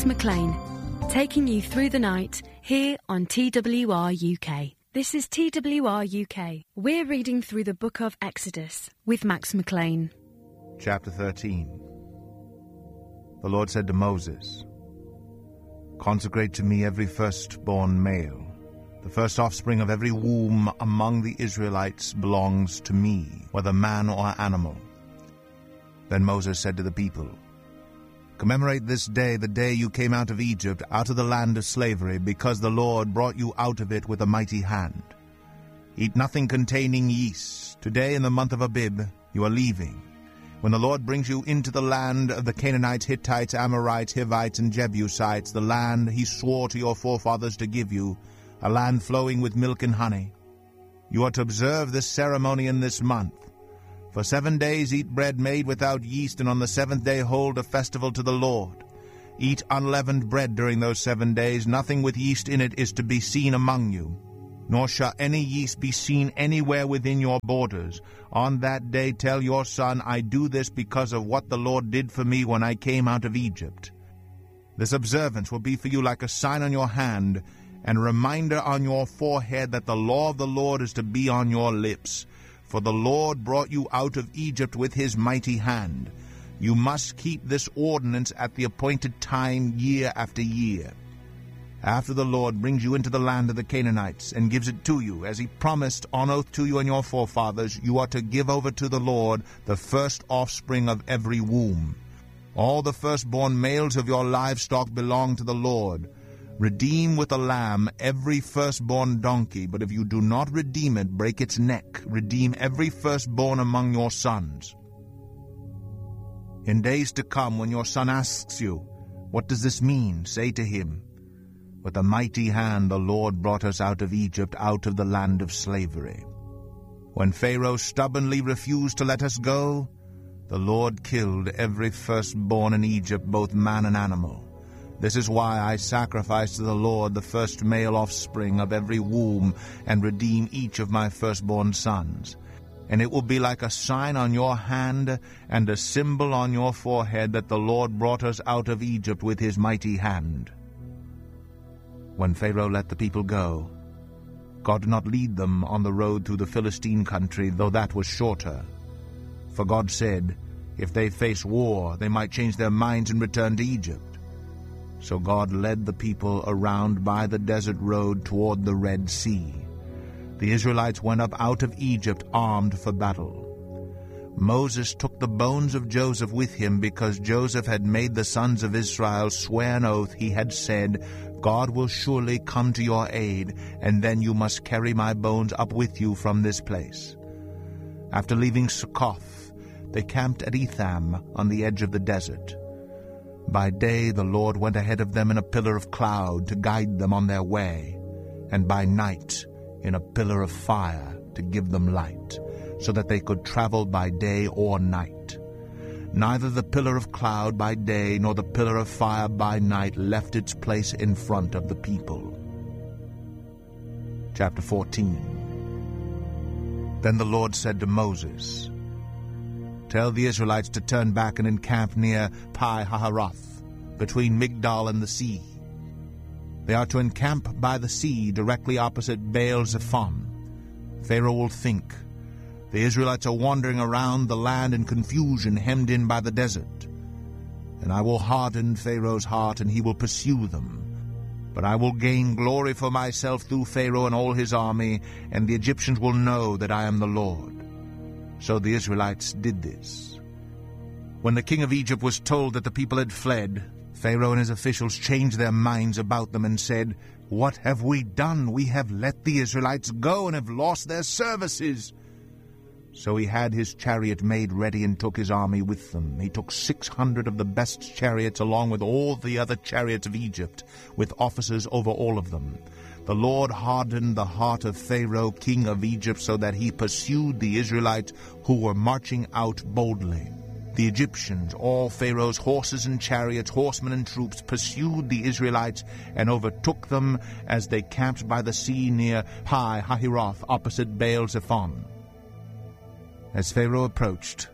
Max McLean, taking you through the night here on TWR UK. This is TWR UK. We're reading through the book of Exodus with Max McLean. Chapter 13. The Lord said to Moses, "Consecrate to me every firstborn male. The first offspring of every womb among the Israelites belongs to me, whether man or animal." Then Moses said to the people, "Commemorate this day, the day you came out of Egypt, out of the land of slavery, because the Lord brought you out of it with a mighty hand. Eat nothing containing yeast. Today in the month of Abib you are leaving. When the Lord brings you into the land of the Canaanites, Hittites, Amorites, Hivites, and Jebusites, the land he swore to your forefathers to give you, a land flowing with milk and honey. You are to observe this ceremony in this month. For 7 days eat bread made without yeast, and on the 7th day hold a festival to the Lord. Eat unleavened bread during those 7 days. Nothing with yeast in it is to be seen among you, nor shall any yeast be seen anywhere within your borders. On that day tell your son, I do this because of what the Lord did for me when I came out of Egypt. This observance will be for you like a sign on your hand, and a reminder on your forehead that the law of the Lord is to be on your lips. For the Lord brought you out of Egypt with his mighty hand. You must keep this ordinance at the appointed time year after year. After the Lord brings you into the land of the Canaanites and gives it to you, as he promised on oath to you and your forefathers, you are to give over to the Lord the first offspring of every womb. All the firstborn males of your livestock belong to the Lord. Redeem with a lamb every firstborn donkey, but if you do not redeem it, break its neck. Redeem every firstborn among your sons. In days to come, when your son asks you, what does this mean? Say to him, with a mighty hand the Lord brought us out of Egypt, out of the land of slavery. When Pharaoh stubbornly refused to let us go, the Lord killed every firstborn in Egypt, both man and animal. This is why I sacrifice to the Lord the first male offspring of every womb, and redeem each of my firstborn sons. And it will be like a sign on your hand and a symbol on your forehead that the Lord brought us out of Egypt with his mighty hand." When Pharaoh let the people go, God did not lead them on the road through the Philistine country, though that was shorter. For God said, if they face war, they might change their minds and return to Egypt. So God led the people around by the desert road toward the Red Sea. The Israelites went up out of Egypt armed for battle. Moses took the bones of Joseph with him, because Joseph had made the sons of Israel swear an oath. He had said, God will surely come to your aid, and then you must carry my bones up with you from this place. After leaving Succoth, they camped at Etham on the edge of the desert. By day the Lord went ahead of them in a pillar of cloud to guide them on their way, and by night in a pillar of fire to give them light, so that they could travel by day or night. Neither the pillar of cloud by day nor the pillar of fire by night left its place in front of the people. Chapter 14. Then the Lord said to Moses, "Tell the Israelites to turn back and encamp near Pi-hahiroth, between Migdal and the sea. They are to encamp by the sea, directly opposite Baal-zephon. Pharaoh will think, the Israelites are wandering around the land in confusion, hemmed in by the desert. And I will harden Pharaoh's heart, and he will pursue them. But I will gain glory for myself through Pharaoh and all his army, and the Egyptians will know that I am the Lord." So the Israelites did this. When the king of Egypt was told that the people had fled, Pharaoh and his officials changed their minds about them and said, "What have we done? We have let the Israelites go and have lost their services." So he had his chariot made ready and took his army with them. He took 600 of the best chariots along with all the other chariots of Egypt, with officers over all of them. The Lord hardened the heart of Pharaoh, king of Egypt, so that he pursued the Israelites who were marching out boldly. The Egyptians, all Pharaoh's horses and chariots, horsemen and troops, pursued the Israelites and overtook them as they camped by the sea near Pi-hahiroth, opposite Baal-zephon. As Pharaoh approached,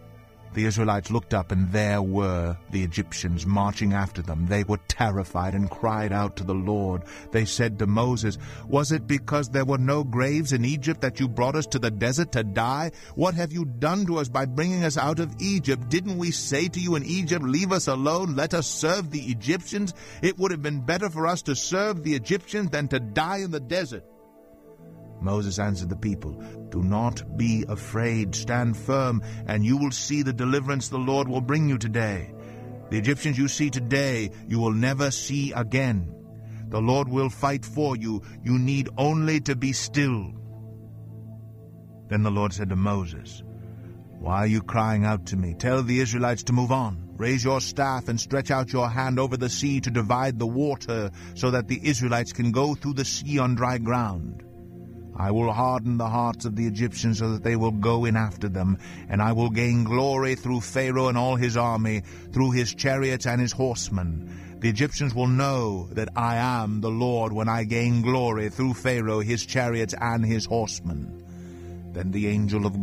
The Israelites looked up, and there were the Egyptians marching after them. They were terrified and cried out to the Lord. They said to Moses, "Was it because there were no graves in Egypt that you brought us to the desert to die? What have you done to us by bringing us out of Egypt? Didn't we say to you in Egypt, 'Leave us alone, let us serve the Egyptians'? It would have been better for us to serve the Egyptians than to die in the desert." Moses answered the people, "Do not be afraid. Stand firm, and you will see the deliverance the Lord will bring you today. The Egyptians you see today, you will never see again. The Lord will fight for you. You need only to be still." Then the Lord said to Moses, "Why are you crying out to me? Tell the Israelites to move on. Raise your staff and stretch out your hand over the sea to divide the water, so that the Israelites can go through the sea on dry ground. I will harden the hearts of the Egyptians so that they will go in after them, and I will gain glory through Pharaoh and all his army, through his chariots and his horsemen. The Egyptians will know that I am the Lord when I gain glory through Pharaoh, his chariots, and his horsemen." Then the angel of